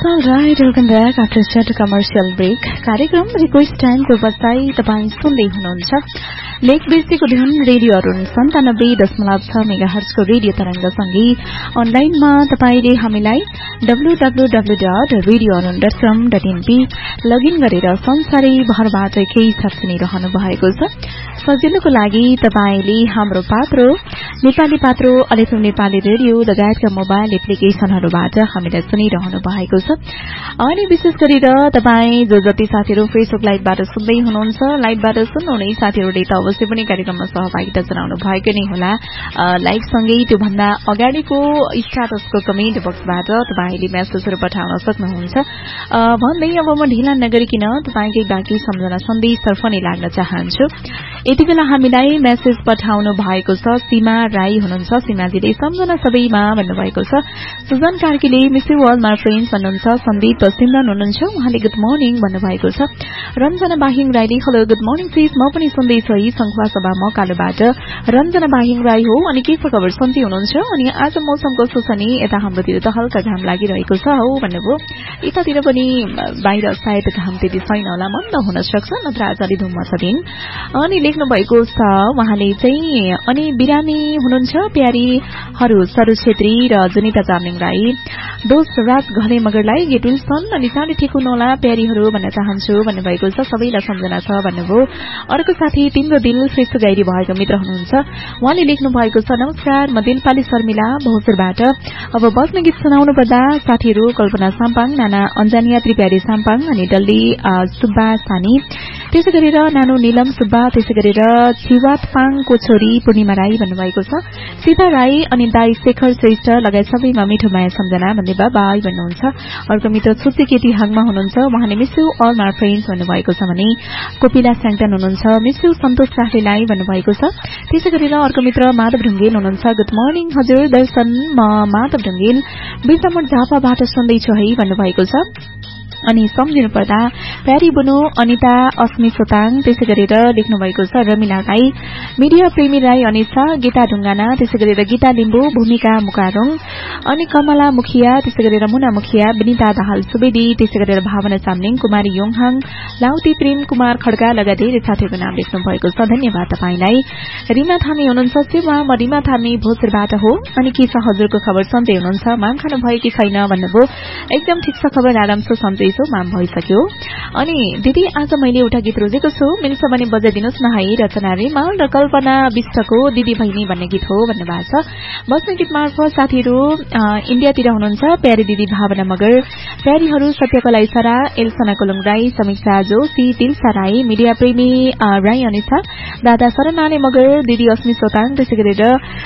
All right, welcome back after short commercial break. कार्यक्रम request टाइमको बसाई तपाईं सुन्दै हुनुहुन्छ लेक बेसीको ध्यान रेडियो अरुण 97.6 मेगाहर्जको रेडियो तरंगसँगै अनलाइनमा तपाईले हामीलाई www.radioarun.com.np लगइन गरेर संसारै भरबाट केही साथ सुनिरहनु भएको छ। सजिलोको लागि तपाईले हाम्रो पात्रो नेपाली पात्रो अलेफम नेपाली रेडियो लगायतका मोबाइल एप्लिकेशनहरूबाट हामीलाई सुनिरहनु भएको छ। अनि विशेष गरेर तपाई जो जति साथीहरु फेसबुक लाइभबाट सुन्दै हुनुहुन्छ, लाइभबाट सुन्नुहुने साथीहरुले त अवश्य पनि कार्यक्रममा सहभागिता जनाउनु भएको नै होला। लाइभ सँगै त्यो भन्दा अगाडिको स्ट्याटसको कमेन्ट बक्सबाट तपाईले मेसेजहरु पठाउन सक्नुहुन्छ। भन्दै अब म ढिला नगरिकिन तपाईकै बाँकी सम्झना सन्देशतर्फ नै लाग्न चाहन्छु। यति बेला हामीलाई मेसेज पठाउनु भएको छ सीमा राई हुनुहुन्छ। सीमाजीले सम्झना सबैमा भन्नुभएको छ। Sujan कार्कीले miss you all my friends भन्नुहुन्छ। सन्दीप सिमरन हुनुहुन्छ, उहाँले गुड मर्निङ भन्नुभएको छ। रञ्जना बाहिङ राईले हेलो गुड मर्निङ प्लिज, म पनि सुन्दैछु है संखुवा सभा मकालुबाट। रञ्जना बाहिङ राई हो। अनि के खबर सन्चै हुनुहुन्छ? अनि आज मौसम कस्तो छ नि? यता हाम्रोतिर त हल्का घाम लागिरहेको छ हौ भन्नुभयो। यतातिर पनि बाहिर सायद घाम त्यति छैन होला, मन्द हुन सक्छ, नत्र आज अलि धुम्म छ दिन। अनि लेख्नु भएको छ उहाँले चाहिँ अनि बिरामी हुनुहुन्छ प्यारीहरू सरु छेत्री र जुनिता चामलिङ राई, दोष राज घले मगरलाई गेट विल्सन अनि चाँडै ठिक हुनु होला प्यारीहरू भन्न चाहन्छु भन्नुभएको छ। सबैलाई सम्झना छ भन्नुभयो। अर्को साथी तिम्रो दिल फेसबुक आइडी भएको मित्र हुनुहुन्छ, उहाँले लेख्नु भएको छ नमस्कार, म दिलपाली शर्मिला बहुसुरबाट। अब बस्ने गीत सुनाउनु पर्दा साथीहरू कल्पना साम्पाङ, नाना अन्जानिया त्रिप्यारी साम्पाङ अनि डल्ली सुब्बा सानी, त्यसै गरेर नानो नीलम सुब्बा, त्यसै गरेर छिवातपाङको छोरी पूर्णिमा राई भन्नुभएको छ। सीता राई अनि दाई शेखर श्रेष्ठ लगायत सबैमा मिठो माया सम्झना भन्ने बाई भन्नुहुन्छ। अर्को मित्र छुच्ची केटी हाङमा हुनुहुन्छ, उहाँले miss you all my friends भन्नुभएको छ भने कोपिला स्याङटन हुनुहुन्छ, मिस यु सन्तोष काफ्लेलाई भन्नुभएको छ। त्यसै गरेर अर्को मित्र माधव ढुङ्गेल हुनुहुन्छ, गुड मर्निङ हजुर दर्शन, म माधव ढुङ्गेल बिर्सामोड झापाबाट सुन्दैछु है भन्नुभएको छ। अनि सम्झिनु पर्दा प्यारी बुनु अनिता अस्मी सोताङ, त्यसै गरेर लेख्नु भएको छ रमिला राई, मिडिया प्रेमी राई अनिसा, गीता ढुङ्गाना, त्यसै गरेर गीता लिम्बू, भूमिका मुकारुङ अनि कमला मुखिया, त्यसै गरेर मुना मुखिया, विनिता दाहाल सुवेदी, त्यसै गरेर भावना चामलिङ, कुमारी योङहाङ, लाउती प्रेम कुमार खड्का लगायत धेरै साथीहरूको नाम लेख्नु भएको छ। धन्यवाद तपाईलाई। रिमा थामी हुनुहुन्छ, सेवा म रिमा थामी भोजपुरबाट हो। अनि के छ हजुरको खबर, सन्चै हुनुहुन्छ? माम खानु भयो कि छैन भन्नुभयो। एकदम ठिक छ खबर, आराम छ, सन्चै माम भइसक्यो। अनि दिदी आज मैले एउटा गीत रोजेको छु, मिल्छ भने बजाइदिनुहोस् न है। रचना रिमाल र कल्पना विष्टको दिदी बहिनी भन्ने गीत हो भन्नुभएको छ। बस्ने गीत मार्फत साथीहरू इन्डियातिर हुनुहुन्छ, प्यारी दिदी भावना मगर, प्यारीहरू सत्यकला इसारा, एल्सना कुलुङ राई, समीक्षा जोशी, दिलसा राई, मिडिया प्रेमी राई अनिसा, दादा शरणाले मगर, दिदी अस्मी सोताङ, त्यसै गरेर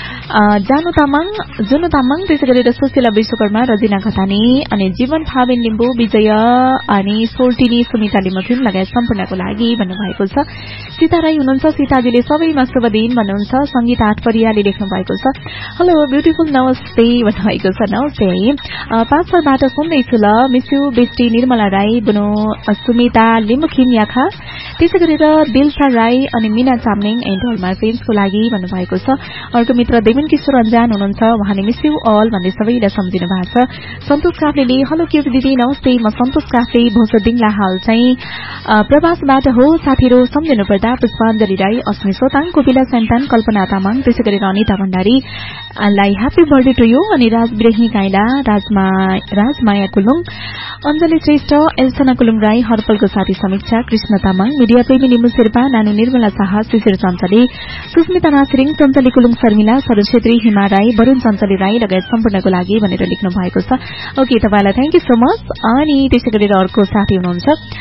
जानु तामाङ, जुनु तामाङ, त्यसै गरेर सुशीला विश्वकर्मा, रजिना घतानी अनि जीवन फाबिन लिम्बू, विजय अनि सोल्टिनी सुमिता लिमथिम लगायत सम्पूर्णको लागि भन्नुभएको छ। सीता राई हुनुहुन्छ, सीताजीले सबैमा शुभ दिन भन्नुहुन्छ। संगीता आठपरियाले लेख्नु भएको छ हेलो ब्युटिफुल नमस्ते भन्नुभएको छ। नमस्ते है, पाँचबाट सुन्दैछु ल, miss you bestie Nirmala Rai, बुनु सुमिता लिमखिम याखा, त्यसै गरेर दिलसा राई अनि Meena Chamling and all my फ्रेन्ड्सको लागि भन्नुभएको छ। अर्को मित्र देवन किशोर अन्जान हुनुहुन्छ, उहाँले मिस यु अल भन्ने सबैलाई सम्झिनु भएको छ। सन्तोष काफ्लेले हेलो क्युट दिदी नमस्ते, म सन्तोष काफ्ले भोसदिङला हाल चाहिँ प्रवासबाट हो। साथीहरू सम्झिनु पर्दा पुष्पाञ्जली राई, अस्मी सोताङ, कोपिला सेन्तान, कल्पना तामाङ, त्यसै गरेर अनिता भण्डारी लाई ह्यापी बर्थडे टु यू अनि राज बिरेही गाइला, राजमाया कुलुङ, अञ्जली श्रेष्ठ, एल्सना कुलुङ राई, हर्पलको साथी समीक्षा, कृष्ण तामाङ, मिडिया प्रेमी लिम्बू शेर्पा, नानु निर्मला शाह, शिशिर चञ्चली, सुस्मिता नासिरिङ, चञ्चली कुलुङ शर्मिला, सरू छेत्री, हिमा राई, वरुण चञ्चली राई लगायत सम्पूर्णको लागि भनेर लेख्नु भएको छ। ओके, तपाईलाई थ्याङ्क यू सो मच। अनि त्यसै गरेर अर्को साथी हुनुहुन्छ